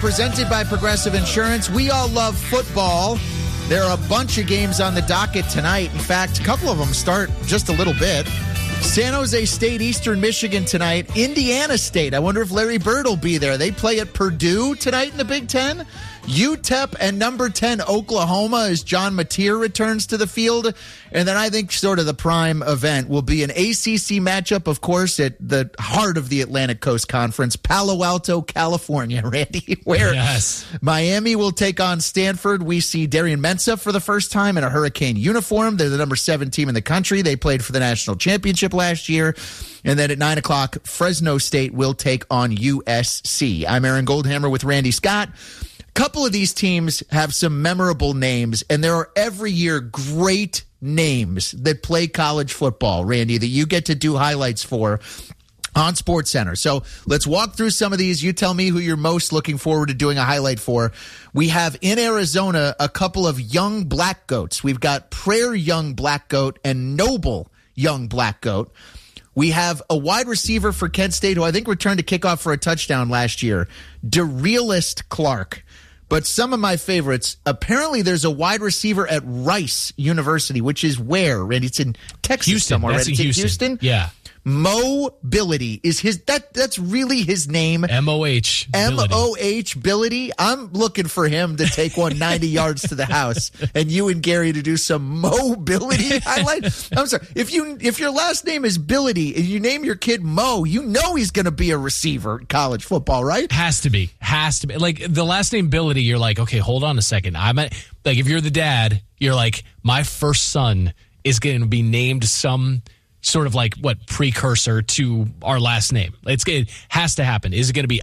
presented by Progressive Insurance. We all love football. There are a bunch of games on the docket tonight. In fact, a couple of them start just a little bit. San Jose State, Eastern Michigan tonight. Indiana State. I wonder if Larry Bird will be there. They play at Purdue tonight in the Big Ten. UTEP and number 10 Oklahoma as John Mateer returns to the field. And then I think sort of the prime event will be an ACC matchup, of course, at the heart of the Atlantic Coast Conference, Palo Alto, California, Randy, where Miami will take on Stanford. We see Darian Mensah for the first time in a Hurricane uniform. They're the number 7 team in the country. They played for the national championship last year. And then at 9 o'clock, Fresno State will take on USC. I'm Aaron Goldhammer with Randy Scott. Couple of these teams have some memorable names, and there are every year great names that play college football, Randy, that you get to do highlights for on SportsCenter. So let's walk through some of these. You tell me who you're most looking forward to doing a highlight for. We have in Arizona a couple of young black goats. We've got Prayer Young Black Goat and Noble Young Black Goat. We have a wide receiver for Kent State who I think returned to kickoff for a touchdown last year, DeRealist Clark. But some of my favorites, apparently there's a wide receiver at Rice University, which is where, Randy? It's in Texas Houston, somewhere. That's right? in It's Houston. in Houston? Yeah. Mobility is his. That's really his name. M-O-H. M-O-H Bility. I'm looking for him to take one 90 yards to the house, and you and Gary to do some mobility highlight. I'm sorry. If your last name is Bility and you name your kid Mo, you know he's going to be a receiver in college football, right? Has to be. Like the last name Bility, you're like, okay, hold on a second. Like if you're the dad, you're like, my first son is going to be named some sort of like precursor to our last name. It has to happen. Is it going to be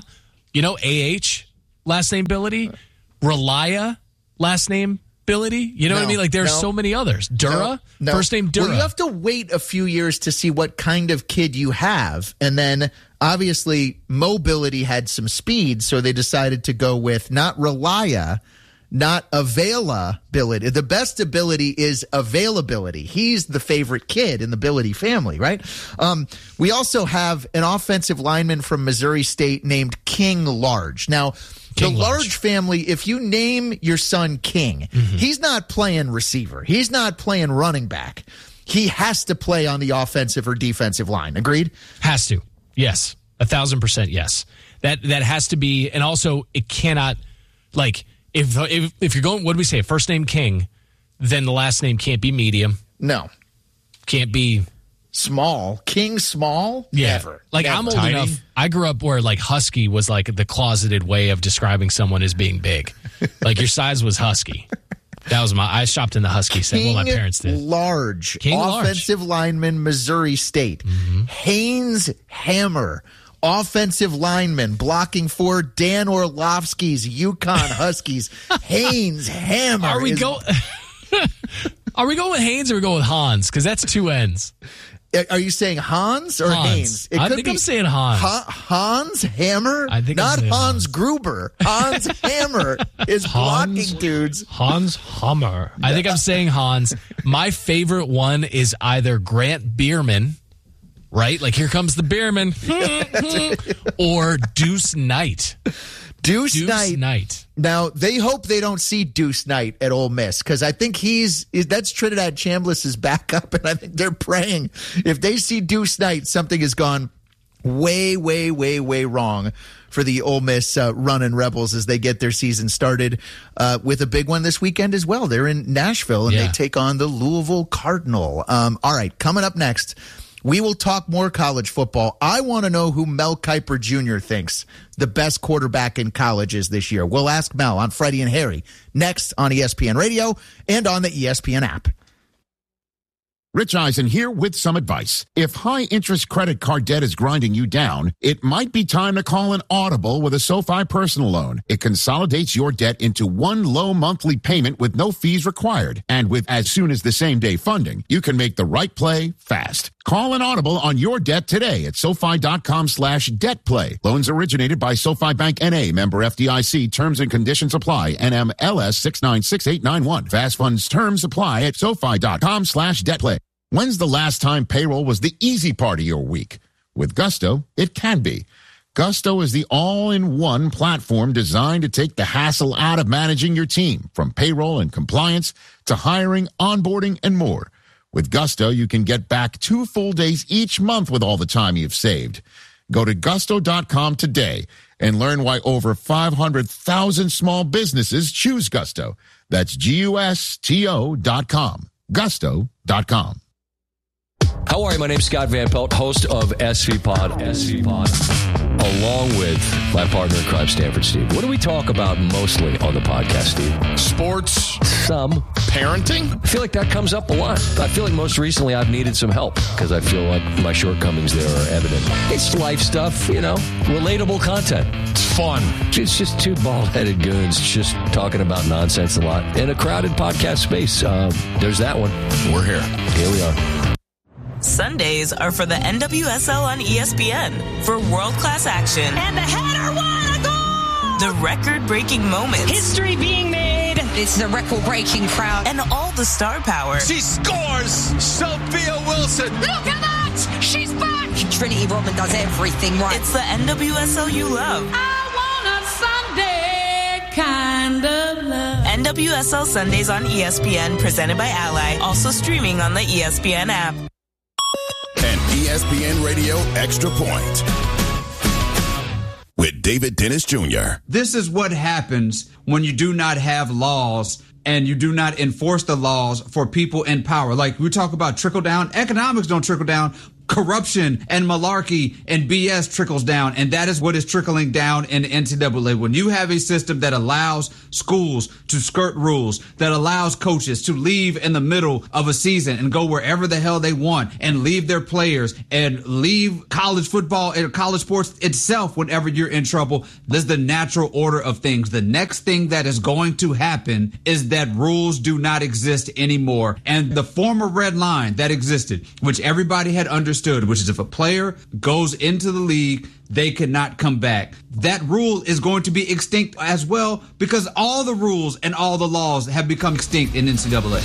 A-H, last name Bility? Relia, last name Bility? You know what I mean? Like there's so many others. Dura, first name Dura. Well, you have to wait a few years to see what kind of kid you have. And then obviously Mobility had some speed, so they decided to go with not Relia, not availability. The best ability is availability. He's the favorite kid in the Bility family, right? We also have an offensive lineman from Missouri State named King Large. Now, the Large family, if you name your son King, he's not playing receiver. He's not playing running back. He has to play on the offensive or defensive line. Agreed? Has to. Yes. 1,000% yes. That has to be, and also it cannot, like, If you're going, what do we say? First name King, then the last name can't be medium. No. Can't be small. King Small? Yeah. Never. Like Never. I'm old enough. I grew up where like husky was like the closeted way of describing someone as being big. Like your size was husky. That was I shopped in the husky set. Well, my parents did. Large. King offensive Large. lineman, Missouri State. Haynes Hammer. Offensive lineman blocking for Dan Orlovsky's Yukon Huskies. Haynes Hammer. Are we going with Haynes or are we going with Hans? Because that's two N's. Are you saying Hans or Haynes? Haynes? I think I'm saying Hans. Hans Hammer? I think not I'm Hans Gruber. Hans Hammer is blocking dudes. Hans Hammer. I think I'm saying Hans. My favorite one is either Grant Bierman. Right? Like, here comes the Bierman. Or Deuce Knight. Deuce Knight. Now, they hope they don't see Deuce Knight at Ole Miss because I think that's Trinidad Chambliss' backup, and I think they're praying if they see Deuce Knight, something has gone way, way, way, way wrong for the Ole Miss running Rebels as they get their season started with a big one this weekend as well. They're in Nashville, and they take on the Louisville Cardinal. All right, coming up next, we will talk more college football. I want to know who Mel Kiper Jr. thinks the best quarterback in college is this year. We'll ask Mel on Freddie and Harry next on ESPN Radio and on the ESPN app. Rich Eisen here with some advice. If high-interest credit card debt is grinding you down, it might be time to call an Audible with a SoFi personal loan. It consolidates your debt into one low monthly payment with no fees required. And with as soon as the same-day funding, you can make the right play fast. Call an Audible on your debt today at SoFi.com/debtplay. Loans originated by SoFi Bank N.A., member FDIC. Terms and conditions apply. NMLS 696891. Fast funds terms apply at SoFi.com/debtplay. When's the last time payroll was the easy part of your week? With Gusto, it can be. Gusto is the all-in-one platform designed to take the hassle out of managing your team, from payroll and compliance to hiring, onboarding, and more. With Gusto, you can get back 2 full days each month with all the time you've saved. Go to gusto.com today and learn why over 500,000 small businesses choose Gusto. That's GUSTO.com. Gusto.com. How are you? My name's Scott Van Pelt, host of SV Pod, along with my partner in crime, Stanford Steve. What do we talk about mostly on the podcast, Steve? Sports. Some. Parenting. I feel like that comes up a lot. I feel like most recently I've needed some help because I feel like my shortcomings there are evident. It's life stuff, relatable content. It's fun. It's just two bald-headed goons just talking about nonsense a lot in a crowded podcast space. There's that one. We're here. Here we are. Sundays are for the NWSL on ESPN for world-class action. And the header, what a goal! The record-breaking moments. History being made. This is a record-breaking crowd. And all the star power. She scores! Sophia Wilson! Look at that! She's back! Trinity Rodman does everything right. It's the NWSL you love. I want a Sunday kind of love. NWSL Sundays on ESPN, presented by Ally. Also streaming on the ESPN app. An ESPN Radio Extra Point with David Dennis Jr. This is what happens when you do not have laws and you do not enforce the laws for people in power. Like we talk about trickle down. Economics don't trickle down. Corruption and malarkey and BS trickles down, and that is what is trickling down in the NCAA. When you have a system that allows schools to skirt rules, that allows coaches to leave in the middle of a season and go wherever the hell they want and leave their players and leave college football and college sports itself whenever you're in trouble, this is the natural order of things. The next thing that is going to happen is that rules do not exist anymore. And the former red line that existed, which everybody had understood, which is if a player goes into the league, they cannot come back. That rule is going to be extinct as well because all the rules and all the laws have become extinct in NCAA.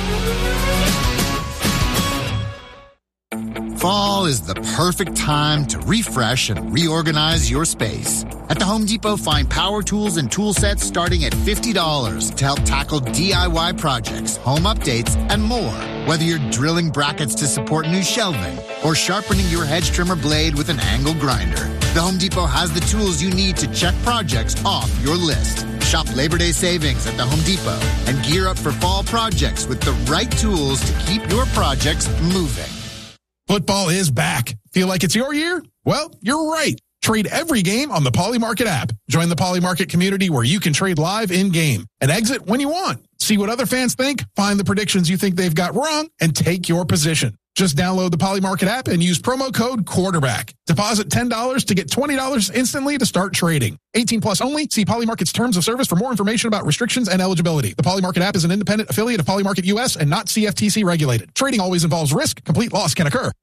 Fall is the perfect time to refresh and reorganize your space. At the Home Depot, find power tools and tool sets starting at $50 to help tackle DIY projects, home updates, and more. Whether you're drilling brackets to support new shelving or sharpening your hedge trimmer blade with an angle grinder, the Home Depot has the tools you need to check projects off your list. Shop Labor Day savings at the Home Depot and gear up for fall projects with the right tools to keep your projects moving. Football is back. Feel like it's your year? Well, you're right. Trade every game on the Poly Market app. Join the Poly Market community where you can trade live in-game and exit when you want. See what other fans think, find the predictions you think they've got wrong, and take your position. Just download the Poly Market app and use promo code QUARTERBACK. Deposit $10 to get $20 instantly to start trading. 18 plus only. See Poly Market's terms of service for more information about restrictions and eligibility. The Poly Market app is an independent affiliate of Poly Market US and not CFTC regulated. Trading always involves risk. Complete loss can occur.